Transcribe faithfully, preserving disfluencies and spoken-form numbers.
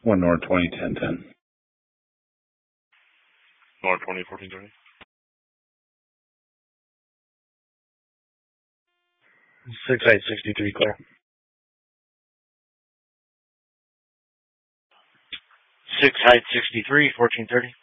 One North twenty ten ten. North twenty fourteen thirty. Six eight sixty three clear. Six height sixty three fourteen thirty.